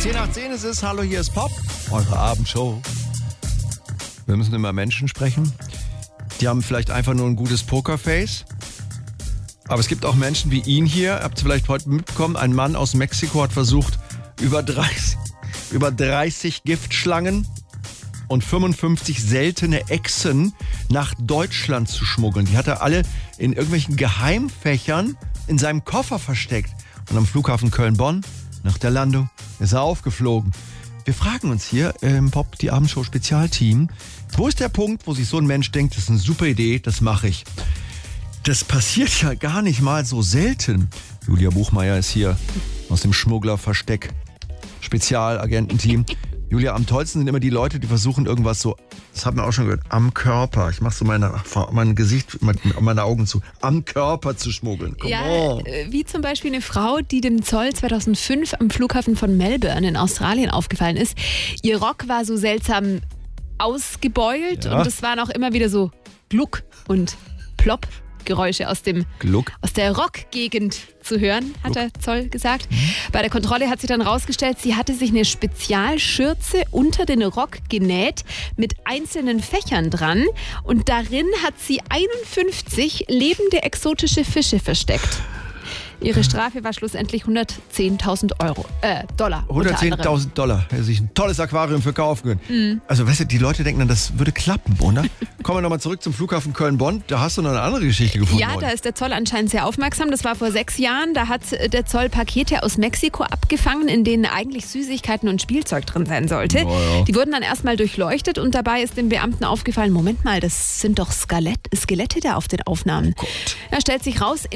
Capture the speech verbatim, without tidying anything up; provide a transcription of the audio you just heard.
zehn nach zehn ist es. Hallo, hier ist Pop. Eure Abendshow. Wir müssen über Menschen sprechen. Die haben vielleicht einfach nur ein gutes Pokerface. Aber es gibt auch Menschen wie ihn hier. Habt ihr vielleicht heute mitbekommen? Ein Mann aus Mexiko hat versucht, über dreißig, über dreißig Giftschlangen und fünfundfünfzig seltene Echsen nach Deutschland zu schmuggeln. Die hat er alle in irgendwelchen Geheimfächern in seinem Koffer versteckt. Und am Flughafen Köln-Bonn, nach der Landung, ist er aufgeflogen. Wir fragen uns hier im Pop, die Abendshow Spezialteam, wo ist der Punkt, wo sich so ein Mensch denkt, das ist eine super Idee, das mache ich. Das passiert ja gar nicht mal so selten. Julia Buchmeier ist hier aus dem Schmugglerversteck Spezialagententeam. Julia, am tollsten sind immer die Leute, die versuchen irgendwas so, das hat man auch schon gehört, am Körper. Ich mache so meine, mein Gesicht, meine Augen zu, am Körper zu schmuggeln. Come ja, on. Wie zum Beispiel eine Frau, die dem Zoll zweitausendfünf am Flughafen von Melbourne in Australien aufgefallen ist. Ihr Rock war so seltsam ausgebeult Ja. und es waren auch immer wieder so Gluck und Plopp. Geräusche aus dem Gluck. aus der Rockgegend zu hören, hat der Zoll gesagt. Mhm. Bei der Kontrolle hat sich dann rausgestellt, sie hatte sich eine Spezialschürze unter den Rock genäht mit einzelnen Fächern dran und darin hat sie einundfünfzig lebende exotische Fische versteckt. Ihre Strafe war schlussendlich hundertzehntausend Euro, äh, Dollar. hundertzehntausend Dollar. Hätte sich ein tolles Aquarium verkaufen können. Mhm. Also, weißt du, die Leute denken dann, das würde klappen, oder? Kommen wir nochmal zurück zum Flughafen Köln-Bonn. Da hast du noch eine andere Geschichte gefunden. Ja, da ist der Zoll anscheinend sehr aufmerksam. Das war vor sechs Jahren. Da hat der Zoll Pakete aus Mexiko abgefangen, in denen eigentlich Süßigkeiten und Spielzeug drin sein sollte. Oh ja. Die wurden dann erstmal durchleuchtet und dabei ist dem Beamten aufgefallen, Moment mal, das sind doch Skelett, Skelette da auf den Aufnahmen. Oh Gott. Da stellt sich raus,